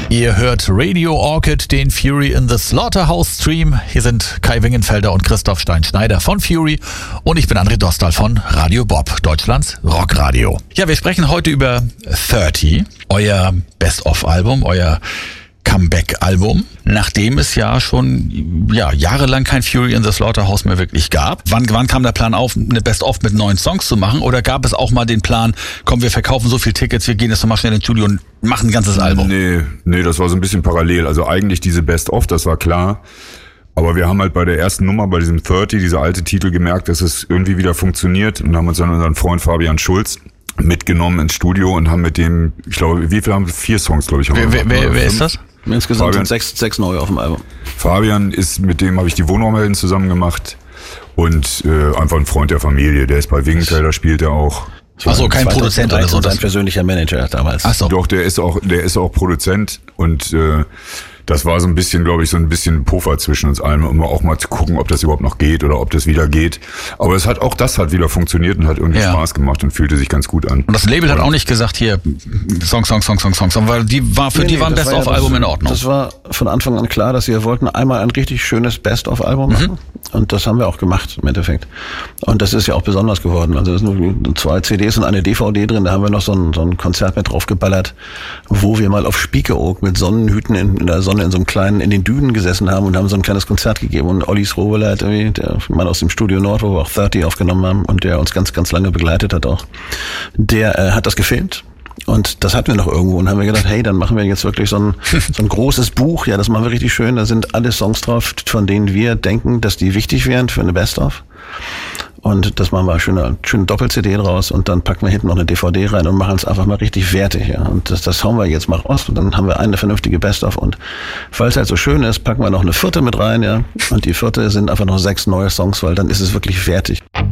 Ihr hört Radio Orchid, den Fury in the Slaughterhouse Stream. Hier sind Kai Wingenfelder und Christoph Stein-Schneider von Fury und ich bin André Dostal von Radio Bob, Deutschlands Rockradio. Ja, wir sprechen heute über 30, euer Best-of-Album, euer Comeback-Album, nachdem es ja schon jahrelang kein Fury in the Slaughterhouse mehr wirklich gab. Wann kam der Plan auf, eine Best-of mit 9 Songs zu machen? Oder gab es auch mal den Plan, komm, wir verkaufen so viel Tickets, wir gehen jetzt nochmal schnell ins Studio und machen ein ganzes Album? Nee, das war so ein bisschen parallel. Also eigentlich diese Best-of, das war klar. Aber wir haben halt bei der ersten Nummer, bei diesem 30, dieser alte Titel, gemerkt, dass es irgendwie wieder funktioniert und haben uns dann unseren Freund Fabian Schulz mitgenommen ins Studio und haben mit dem, ich glaube, wie viel haben wir? 4 Songs, glaube ich. Wer ist das? Insgesamt sind 6 neue auf dem Album. Fabian ist, mit dem habe ich die Wohnraumhelden zusammen gemacht und einfach ein Freund der Familie. Der ist bei Wingenfelder, spielt er auch. Achso, kein Produzent oder so. Sein persönlicher Manager damals. Ach so. Doch, der ist auch Produzent und das war so ein bisschen, glaube ich, so ein bisschen Puffer zwischen uns allen, um auch mal zu gucken, ob das überhaupt noch geht oder ob das wieder geht. Aber das hat wieder funktioniert und hat irgendwie Spaß gemacht und fühlte sich ganz gut an. Und das Label hat auch nicht gesagt, hier, Songs, weil die war ein Best-of-Album in Ordnung. Das war von Anfang an klar, dass wir wollten einmal ein richtig schönes Best-of-Album machen. Und das haben wir auch gemacht, im Endeffekt. Und das ist ja auch besonders geworden. Also es sind nur 2 CDs und eine DVD drin. Da haben wir noch so ein Konzert mit draufgeballert, wo wir mal auf Spiekeroog mit Sonnenhüten in der Sonne in so einem kleinen, in den Dünen gesessen haben und haben so ein kleines Konzert gegeben. Und Ollis Rohweleit, der Mann aus dem Studio Nord, wo wir auch 30 aufgenommen haben und der uns ganz, ganz lange begleitet hat auch, der hat das gefilmt. Und das hatten wir noch irgendwo und haben wir gedacht, hey, dann machen wir jetzt wirklich so ein großes Buch. Ja, das machen wir richtig schön. Da sind alle Songs drauf, von denen wir denken, dass die wichtig wären für eine Best-of. Und das machen wir schöne Doppel-CD draus und dann packen wir hinten noch eine DVD rein und machen es einfach mal richtig wertig. Ja. Und das hauen wir jetzt mal raus und dann haben wir eine vernünftige Best-of. Und weil es halt so schön ist, packen wir noch eine 4. mit rein. Ja. Und die 4. sind einfach noch 6 neue Songs, weil dann ist es wirklich fertig.